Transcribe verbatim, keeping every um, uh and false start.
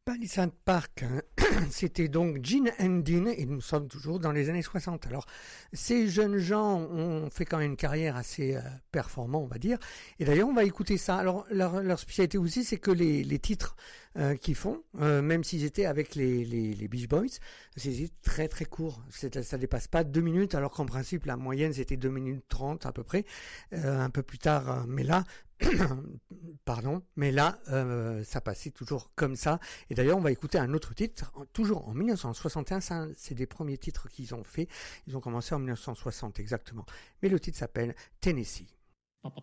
Palisade Park, hein. C'était donc Gene and Dean et nous sommes toujours dans les années soixante. Alors, ces jeunes gens ont fait quand même une carrière assez euh, performante, on va dire. Et d'ailleurs, on va écouter ça. Alors, leur, leur spécialité aussi, c'est que les, les titres euh, qu'ils font, euh, même s'ils étaient avec les, les, les Beach Boys, c'est très très court. C'est, ça dépasse pas deux minutes, alors qu'en principe, la moyenne, c'était deux minutes trente à peu près, euh, un peu plus tard. Euh, mais là, pardon, mais là, euh, ça passait toujours comme ça. Et d'ailleurs, on va écouter un autre titre, toujours en mille neuf cent soixante et un. Ça, c'est des premiers titres qu'ils ont fait. Ils ont commencé en mille neuf cent soixante exactement. Mais le titre s'appelle Tennessee.